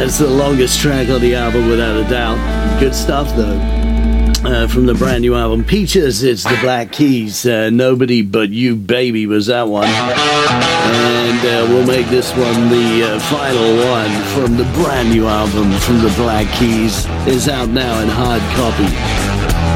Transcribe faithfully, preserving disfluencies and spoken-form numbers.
That's the longest track on the album, without a doubt. Good stuff, though. Uh, from the brand new album Peaches, it's the Black Keys. Uh, Nobody But You Baby was that one. And uh, we'll make this one the uh, final one from the brand new album from the Black Keys. It's out now in hard copy.